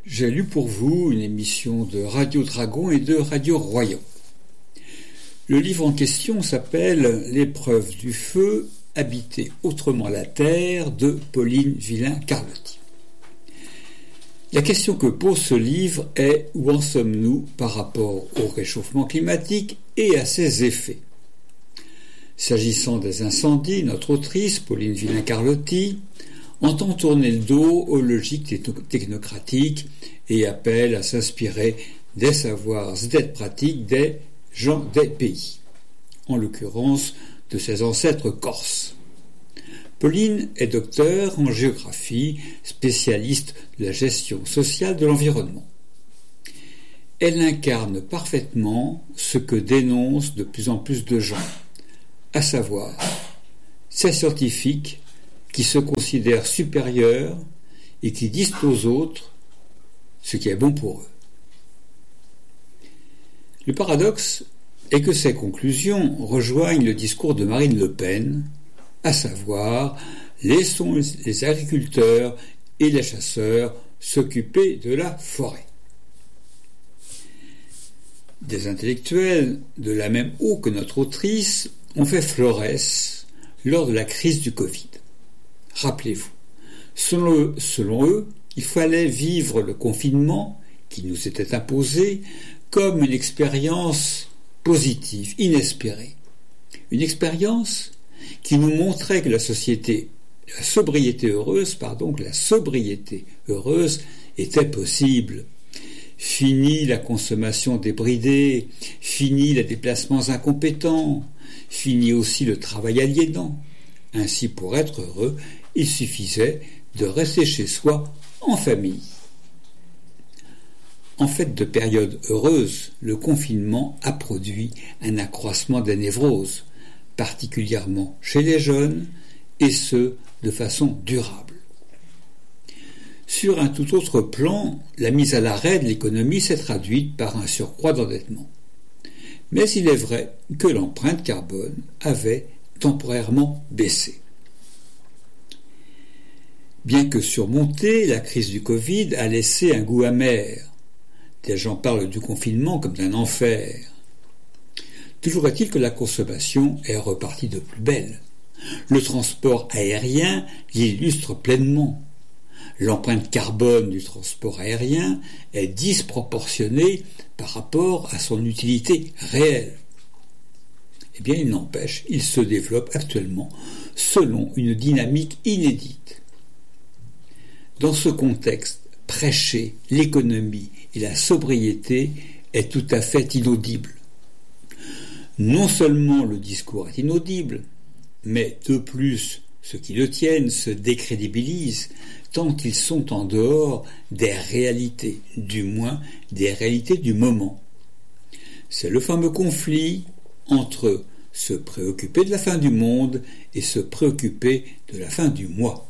J'ai lu pour vous une émission de Radio Dragon et de Radio Royan. Le livre en question s'appelle « L'épreuve du feu, habiter autrement la terre » de Pauline Villain-Carlotti. La question que pose ce livre est où en sommes-nous par rapport au réchauffement climatique et à ses effets. S'agissant des incendies, notre autrice, Pauline Villain-Carlotti, entend tourner le dos aux logiques technocratiques et appelle à s'inspirer des savoirs et des pratiques des gens des pays, en l'occurrence de ses ancêtres corses. Pauline est docteure en géographie, spécialiste de la gestion sociale de l'environnement. Elle incarne parfaitement ce que dénoncent de plus en plus de gens, à savoir ces scientifiques qui se considèrent supérieurs et qui disent aux autres ce qui est bon pour eux. Le paradoxe est que ces conclusions rejoignent le discours de Marine Le Pen, à savoir « laissons les agriculteurs et les chasseurs s'occuper de la forêt ». Des intellectuels de la même eau que notre autrice ont fait florès lors de la crise du Covid. Rappelez-vous, selon eux, il fallait vivre le confinement qui nous était imposé comme une expérience positive, inespérée. Une expérience qui nous montrait que la sobriété heureuse était possible. Fini la consommation débridée, fini les déplacements incompétents, fini aussi le travail aliénant. Ainsi, pour être heureux, il suffisait de rester chez soi en famille. En fait de période heureuse, le confinement a produit un accroissement des névroses, particulièrement chez les jeunes, et ce, de façon durable. Sur un tout autre plan, la mise à l'arrêt de l'économie s'est traduite par un surcroît d'endettement. Mais il est vrai que l'empreinte carbone avait temporairement baissé. Bien que surmontée, la crise du Covid a laissé un goût amer. Des gens parlent du confinement comme d'un enfer. Toujours est-il que la consommation est repartie de plus belle. Le transport aérien l'illustre pleinement. L'empreinte carbone du transport aérien est disproportionnée par rapport à son utilité réelle. Eh bien, il n'empêche, il se développe actuellement selon une dynamique inédite. Dans ce contexte, prêcher l'économie et la sobriété est tout à fait inaudible. Non seulement le discours est inaudible, mais de plus, ceux qui le tiennent se décrédibilisent tant ils sont en dehors des réalités, du moins des réalités du moment. C'est le fameux conflit entre se préoccuper de la fin du monde et se préoccuper de la fin du mois.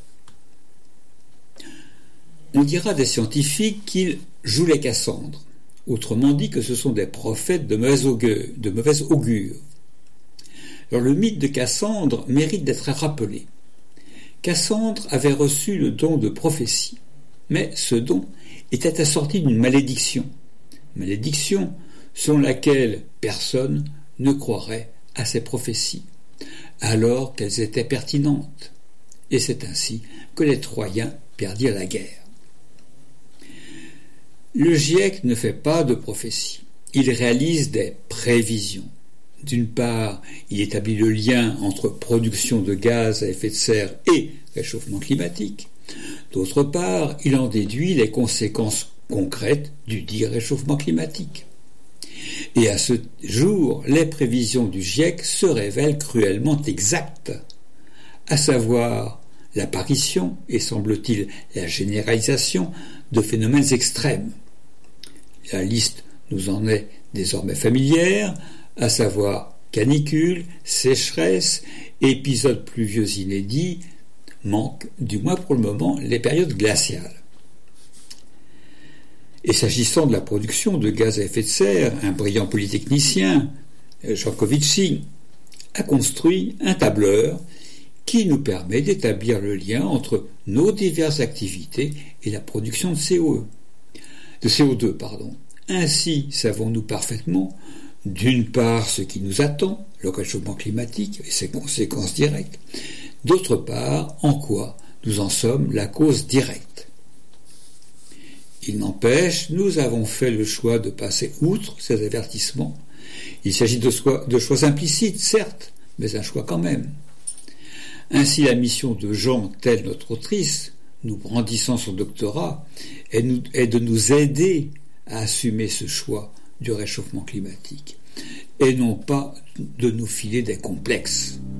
On dira des scientifiques qu'ils jouent les Cassandres, autrement dit que ce sont des prophètes de mauvaise augure. Alors le mythe de Cassandre mérite d'être rappelé. Cassandre avait reçu le don de prophétie, mais ce don était assorti d'une malédiction selon laquelle personne ne croirait à ses prophéties, alors qu'elles étaient pertinentes. Et c'est ainsi que les Troyens perdirent la guerre. Le GIEC ne fait pas de prophétie, il réalise des prévisions. D'une part, il établit le lien entre production de gaz à effet de serre et réchauffement climatique. D'autre part, il en déduit les conséquences concrètes du dit réchauffement climatique. Et à ce jour, les prévisions du GIEC se révèlent cruellement exactes, à savoir l'apparition et semble-t-il la généralisation de phénomènes extrêmes. La liste nous en est désormais familière, à savoir canicule, sécheresse, épisodes pluvieux inédits, manquent, du moins pour le moment, les périodes glaciales. Et s'agissant de la production de gaz à effet de serre, un brillant polytechnicien, Jancovici, a construit un tableur qui nous permet d'établir le lien entre nos diverses activités et la production de CO2. de CO2, pardon. Ainsi savons-nous parfaitement, d'une part, ce qui nous attend, le réchauffement climatique et ses conséquences directes, d'autre part, en quoi nous en sommes la cause directe. Il n'empêche, nous avons fait le choix de passer outre ces avertissements. Il s'agit de choix implicites, certes, mais un choix quand même. Ainsi, la mission de Jean, telle notre autrice, nous brandissant son doctorat, est de nous aider à assumer ce choix du réchauffement climatique, et non pas de nous filer des complexes.